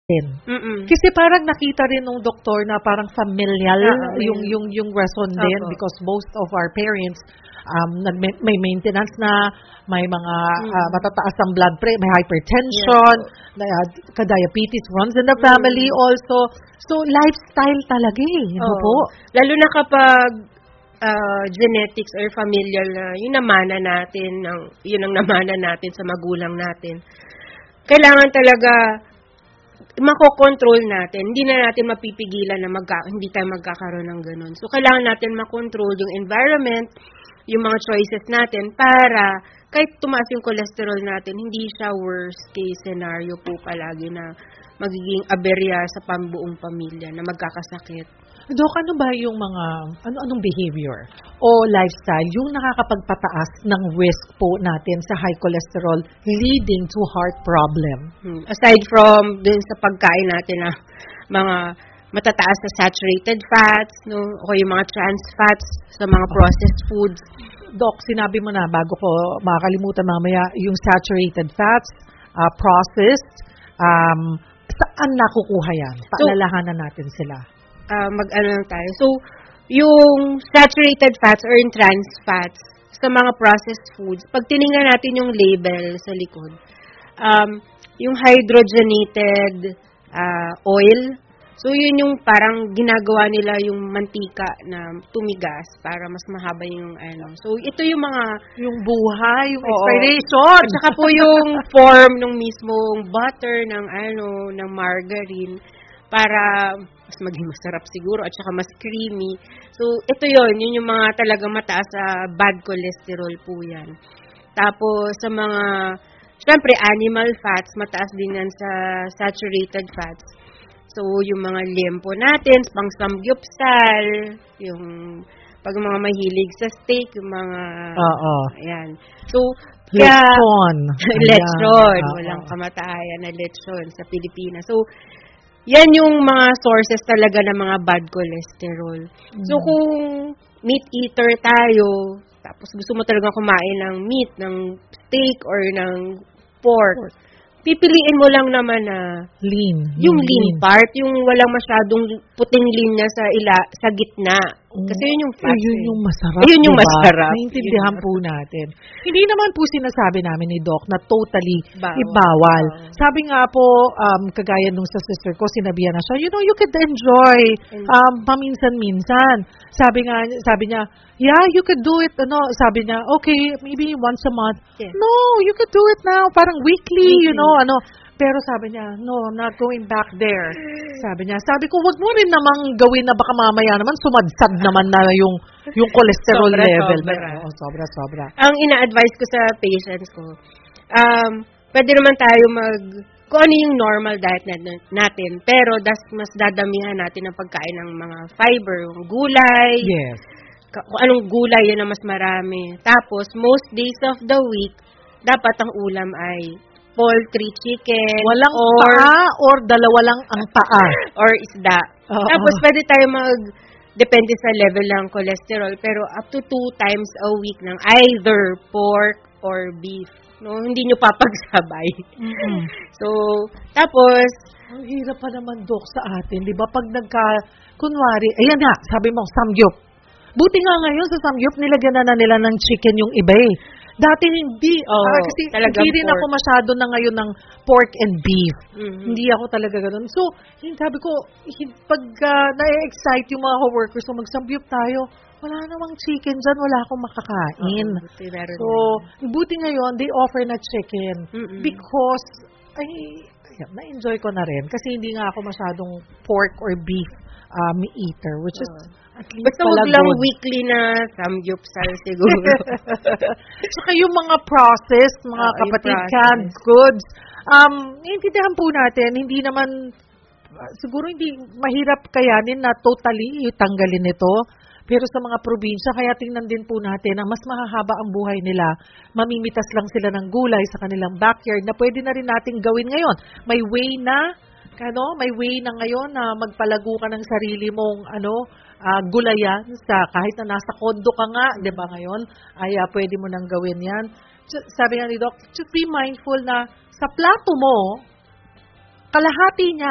Mm. Kasi parang nakita rin ng doktor na parang familial yung rason din because most of our parents may maintenance na, may mga matataas ang blood pressure, may hypertension, ka-diabetes runs in the family also. So lifestyle talaga ano po? Lalo na kapag genetics or familial na yun ang namana natin sa magulang natin. Kailangan talaga makokontrol natin. Hindi na natin mapipigilan na hindi tayo magkakaroon ng ganun. So, kailangan natin makontrol yung environment, yung mga choices natin para kahit tumaas yung cholesterol natin, hindi siya worst case scenario po palagi na magiging aberya sa pambuong pamilya na magkakasakit. Dok, ano ba yung mga, anong behavior o lifestyle yung nakakapagpataas ng risk po natin sa high cholesterol leading to heart problem? Aside from dun sa pagkain natin na mga matataas na saturated fats, no, o yung mga trans fats sa mga processed foods. Dok, sinabi mo na bago ko makakalimutan mamaya yung saturated fats, processed, saan nakukuha yan? Paalalahanan natin sila. Mag-ano lang tayo. So, yung saturated fats or yung trans fats sa mga processed foods, pag tinignan natin yung label sa likod, yung hydrogenated oil, so yun yung parang ginagawa nila yung mantika na tumigas para mas mahaba yung ano. So, ito yung mga yung buhay, yung expiration. At saka po yung form ng mismong butter, ng margarine, para mas maging masarap siguro at saka mas creamy. So, ito yun yung mga talagang mataas sa bad cholesterol po yan. Tapos, sa mga, syempre, animal fats, mataas din yan sa saturated fats. So, yung mga lempo natin, pang samgyupsal, yung pag mga mahilig sa steak, yung mga, ayan. So, lechon. Lechon. Walang kamatayan na lechon sa Pilipinas. So, yan yung mga sources talaga ng mga bad cholesterol. So, kung meat eater tayo, tapos gusto mo talaga kumain ng meat, ng steak, or ng pork, pipiliin mo lang naman na lean. Yung lean part, yung walang masyadong puting linya sa gitna. Kasi yun yung fat. Yun yung masarap. Yun yung masarap. Naintindihan po natin. Hindi naman po sinasabi namin ni Doc na totally ibawal. Sabi nga po, kagaya nung sa sister ko, sinabihan na siya, you could enjoy paminsan-minsan. Sabi niya, yeah, you could do it. Sabi niya, okay, maybe once a month. Yes. No, you could do it now. Parang weekly. Pero sabi niya, no, not going back there. Sabi ko, wag mo rin namang gawin na baka mamaya naman sumadsad naman na yung cholesterol level. Sobra. Ang ina-advise ko sa patients ko, pwede naman tayo kung ano yung normal diet natin, pero mas dadamihan natin ang pagkain ng mga fiber, yung gulay. Yes. Kung anong gulay, yun ang mas marami. Tapos, most days of the week, dapat ang ulam ay poultry, chicken, walang paa or dalawa lang ang paa. Or isda. Tapos, pwede tayo depende sa level ng cholesterol, pero up to 2 times a week ng either pork or beef. No, hindi nyo papagsabay. So, tapos, ang hirap pa naman, Dok, sa atin. Di ba? Pag kunwari, ayan nga, sabi mo, samgyup. Buti nga ngayon sa samgyup, nilagyan na nila ng chicken yung iba eh. Dati hindi. Kasi hindi rin ako masyado na ngayon ng pork and beef. Hindi ako talaga ganun. So, sabi ko, pag na-excite yung mga co-workers, so magsambyup tayo, wala namang chicken dyan, wala akong makakain. So, buti ngayon, they offer na chicken because, na-enjoy ko na rin. Kasi hindi nga ako masyadong pork or beef eater, which is at least basta wag lang weekly na samgyupsal siguro. Saka yung mga processed, mga kapatid, canned goods, intindihan po natin, hindi naman, siguro hindi mahirap kayanin na totally tanggalin ito. Pero sa mga probinsya, kaya tingnan din po natin na mas mahahaba ang buhay nila. Mamimitas lang sila ng gulay sa kanilang backyard na pwede na rin nating gawin ngayon. May way na ngayon na magpalago ka ng sarili mong gulayan kahit na nasa kondo ka nga, 'di ba ngayon? Ay pwede mo nang gawin 'yan. Sabi nga ni Doc, just be mindful na sa plato mo kalahati niya